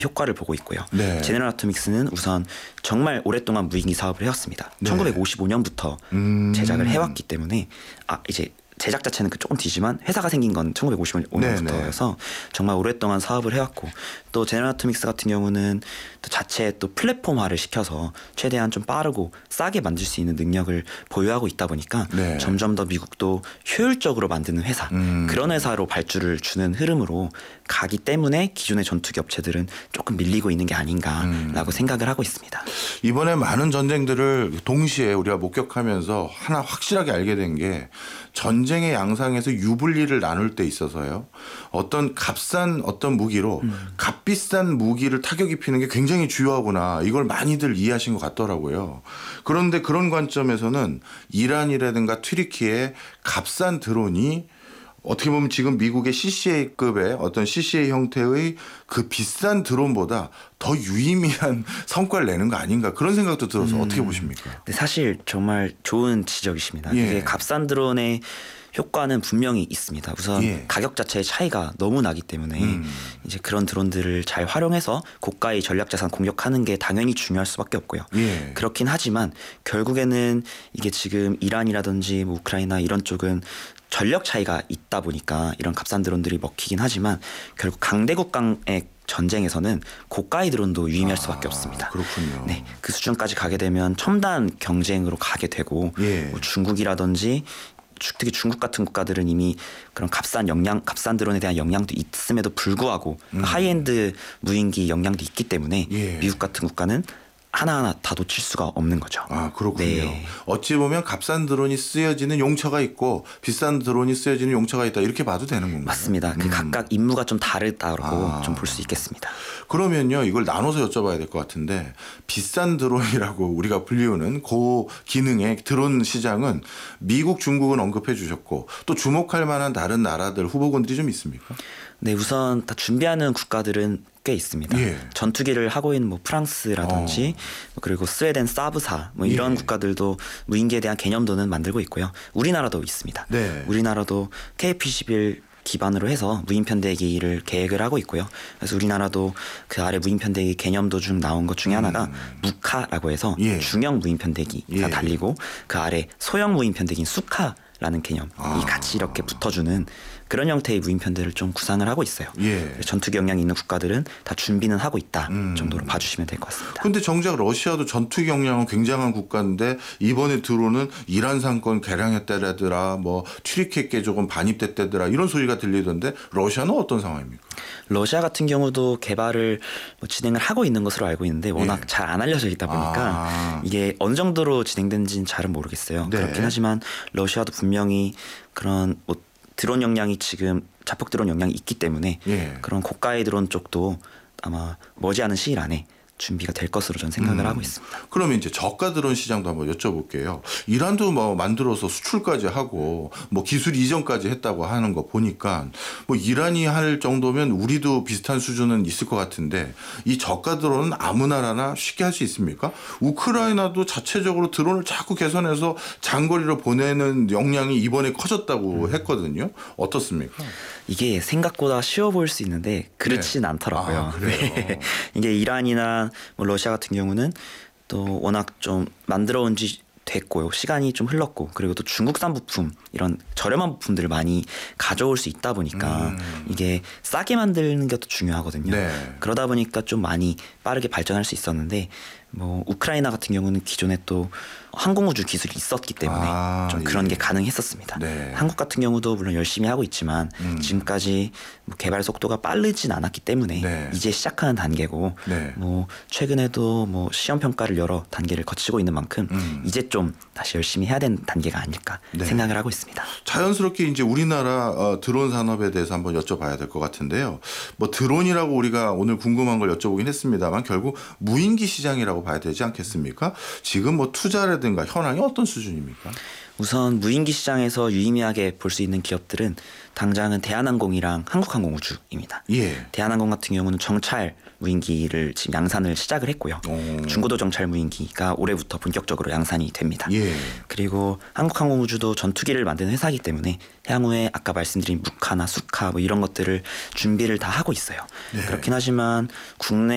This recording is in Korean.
효과를 보고 있고요. 네. 제너럴 아토믹스는 우선 정말 오랫동안 무인기 사업을 해왔습니다. 네. 1955년부터 제작을 해왔기 때문에 이제 제작 자체는 조금 뒤지만 회사가 생긴 건 1955년부터여서 정말 오랫동안 사업을 해왔고, 또 제너럴 아토믹스 같은 경우는 또 자체 또 플랫폼화를 시켜서 최대한 좀 빠르고 싸게 만들 수 있는 능력을 보유하고 있다 보니까 네. 점점 더 미국도 효율적으로 만드는 회사, 그런 회사로 발주를 주는 흐름으로 가기 때문에 기존의 전투기 업체들은 조금 밀리고 있는 게 아닌가라고 생각을 하고 있습니다. 이번에 많은 전쟁들을 동시에 우리가 목격하면서 하나 확실하게 알게 된 게, 전쟁의 양상에서 유불리를 나눌 때 있어서요, 어떤 값싼 어떤 무기로 값비싼 무기를 타격 입히는 게 굉장히 중요하구나, 이걸 많이들 이해하신 것 같더라고요. 그런데 그런 관점에서는 이란이라든가 튀르키의 값싼 드론이 어떻게 보면 지금 미국의 CCA급의 어떤 CCA 형태의 그 비싼 드론보다 더 유의미한 성과를 내는 거 아닌가, 그런 생각도 들어서 어떻게 보십니까? 사실 정말 좋은 지적이십니다. 예. 이게 값싼 드론의 효과는 분명히 있습니다. 우선 가격 자체의 차이가 너무 나기 때문에 이제 그런 드론들을 잘 활용해서 고가의 전략자산 공격하는 게 당연히 중요할 수밖에 없고요. 그렇긴 하지만 결국에는 이게 지금 이란이라든지 뭐 우크라이나 이런 쪽은 전력 차이가 있다 보니까 이런 값싼 드론들이 먹히긴 하지만 결국 강대국 간의 전쟁에서는 고가의 드론도 유의미할 수밖에 없습니다. 그렇군요. 네, 그 수준까지 가게 되면 첨단 경쟁으로 가게 되고 뭐 중국이라든지 특히 중국 같은 국가들은 이미 그런 값싼 드론에 대한 역량도 있음에도 불구하고 하이엔드 무인기 역량도 있기 때문에 미국 같은 국가는 하나하나 다 놓칠 수가 없는 거죠. 아, 그렇군요. 네. 어찌 보면 값싼 드론이 쓰여지는 용처가 있고 비싼 드론이 쓰여지는 용처가 있다, 이렇게 봐도 되는 건가요? 맞습니다. 그 각각 임무가 좀 다르다고 좀 볼 수 있겠습니다. 그러면요, 이걸 나눠서 여쭤봐야 될 것 같은데, 비싼 드론이라고 우리가 불리우는 고기능의 드론 시장은 미국, 중국은 언급해 주셨고, 또 주목할 만한 다른 나라들 후보군들이 좀 있습니까? 네, 우선 다 준비하는 국가들은 꽤 있습니다. 전투기를 하고 있는 뭐 프랑스라든지 그리고 스웨덴 사브사 뭐 이런 국가들도 무인기에 대한 개념도는 만들고 있고요. 우리나라도 있습니다. 우리나라도 KF-21 기반으로 해서 무인편대기를 계획을 하고 있고요. 그래서 우리나라도 그 아래 무인편대기 개념도 중 나온 것 중에 하나가 무카라고 해서 중형 무인편대기가 달리고 그 아래 소형 무인편대기인 수카라는 개념이 같이 이렇게 붙어주는 그런 형태의 무인편대를 좀 구상을 하고 있어요. 전투기 역량이 있는 국가들은 다 준비는 하고 있다 정도로 봐주시면 될 것 같습니다. 그런데 정작 러시아도 전투기 역량은 굉장한 국가인데 이번에 들어오는 이란 상권 개량했다더라, 뭐 튀르키예께 조금 반입됐다더라, 이런 소리가 들리던데 러시아는 어떤 상황입니까? 러시아 같은 경우도 개발을 진행을 하고 있는 것으로 알고 있는데 워낙 잘 안 알려져 있다 보니까 이게 어느 정도로 진행된지는 잘은 모르겠어요. 그렇긴 하지만 러시아도 분명히 그런 드론 역량이 지금 자폭 드론 역량이 있기 때문에 그런 고가의 드론 쪽도 아마 머지않은 시일 안에 준비가 될 것으로 저는 생각을 하고 있습니다. 그러면 이제 저가 드론 시장도 한번 여쭤볼게요. 이란도 뭐 만들어서 수출까지 하고 뭐 기술 이전까지 했다고 하는 거 보니까 뭐 이란이 할 정도면 우리도 비슷한 수준은 있을 것 같은데, 이 저가 드론은 아무 나라나 쉽게 할 수 있습니까? 우크라이나도 자체적으로 드론을 자꾸 개선해서 장거리로 보내는 역량이 이번에 커졌다고 했거든요. 어떻습니까? 이게 생각보다 쉬워 보일 수 있는데 그렇진 않더라고요. 이게 이란이나 뭐 러시아 같은 경우는 또 워낙 좀 만들어 온 지 됐고요. 시간이 좀 흘렀고, 그리고 또 중국산 부품, 이런 저렴한 부품들을 많이 가져올 수 있다 보니까 이게 싸게 만드는 것도 중요하거든요. 그러다 보니까 좀 많이 빠르게 발전할 수 있었는데, 뭐 우크라이나 같은 경우는 기존에 또 항공우주 기술이 있었기 때문에 좀 그런 게 가능했었습니다. 한국 같은 경우도 물론 열심히 하고 있지만 지금까지 뭐 개발 속도가 빠르진 않았기 때문에 이제 시작하는 단계고, 뭐 최근에도 뭐 시험 평가를 여러 단계를 거치고 있는 만큼 이제 좀 다시 열심히 해야 되는 단계가 아닐까 생각을 하고 있습니다. 자연스럽게 이제 우리나라 드론 산업에 대해서 한번 여쭤봐야 될 것 같은데요. 뭐 드론이라고 우리가 오늘 궁금한 걸 여쭤보긴 했습니다만 결국 무인기 시장이라고 봐야 되지 않겠습니까? 지금 뭐 투자라든가 현황이 어떤 수준입니까? 우선 무인기 시장에서 유의미하게 볼 수 있는 기업들은 당장은 대한항공이랑 한국항공우주입니다. 대한항공 같은 경우는 정찰 무인기를 지금 양산을 시작을 했고요. 중고도 정찰 무인기가 올해부터 본격적으로 양산이 됩니다. 그리고 한국항공우주도 전투기를 만드는 회사이기 때문에 향후에 아까 말씀드린 무카나 수카 뭐 이런 것들을 준비를 다 하고 있어요. 그렇긴 하지만 국내